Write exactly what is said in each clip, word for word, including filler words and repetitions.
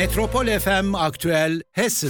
Metropol F M Aktüel Hessen.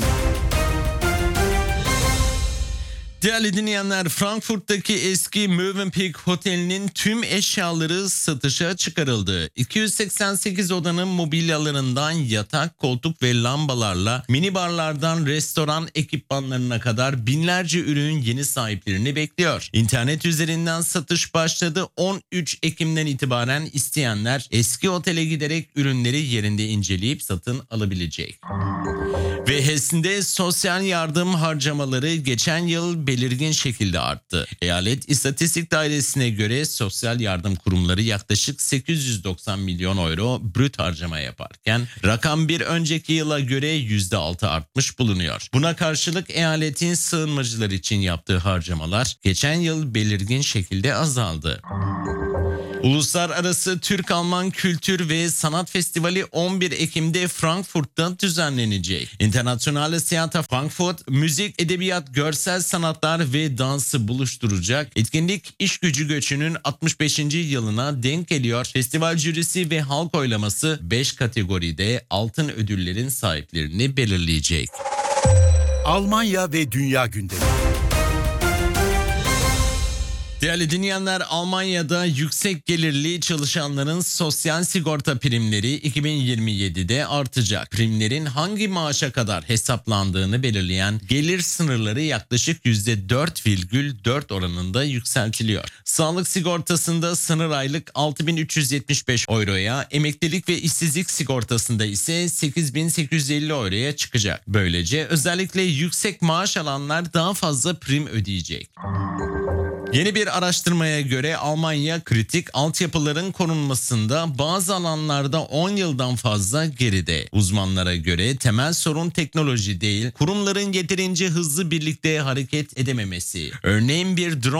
Değerli dinleyenler, Frankfurt'taki eski Mövenpick Oteli'nin tüm eşyaları satışa çıkarıldı. iki yüz seksen sekiz odanın mobilyalarından yatak, koltuk ve lambalarla minibarlardan restoran ekipmanlarına kadar binlerce ürün yeni sahiplerini bekliyor. İnternet üzerinden satış başladı. on üç Ekim'den itibaren isteyenler eski otele giderek ürünleri yerinde inceleyip satın alabilecek. Ve Hessen'de sosyal yardım harcamaları geçen yıl belirgin şekilde arttı. Eyalet İstatistik Dairesi'ne göre sosyal yardım kurumları yaklaşık sekiz yüz doksan milyon euro brüt harcama yaparken rakam bir önceki yıla göre yüzde altı artmış bulunuyor. Buna karşılık eyaletin sığınmacılar için yaptığı harcamalar geçen yıl belirgin şekilde azaldı. Uluslararası Türk-Alman Kültür ve Sanat Festivali on bir Ekim'de Frankfurt'ta düzenlenecek. Internationale Theater Frankfurt, müzik, edebiyat, görsel sanatlar ve dansı buluşturacak. Etkinlik iş gücü göçünün altmış beşinci yılına denk geliyor. Festival jürisi ve halk oylaması beş kategoride altın ödüllerin sahiplerini belirleyecek. Almanya ve dünya gündemi. Değerli dinleyenler, Almanya'da yüksek gelirli çalışanların sosyal sigorta primleri iki bin yirmi yedide artacak. Primlerin hangi maaşa kadar hesaplandığını belirleyen gelir sınırları yaklaşık yüzde dört virgül dört oranında yükseltiliyor. Sağlık sigortasında sınır aylık altı bin üç yüz yetmiş beş euroya, emeklilik ve işsizlik sigortasında ise sekiz bin sekiz yüz elli euroya çıkacak. Böylece özellikle yüksek maaş alanlar daha fazla prim ödeyecek. Yeni bir araştırmaya göre Almanya kritik altyapıların korunmasında bazı alanlarda on yıldan fazla geride. Uzmanlara göre temel sorun teknoloji değil, kurumların yeterince hızlı birlikte hareket edememesi. Örneğin bir drone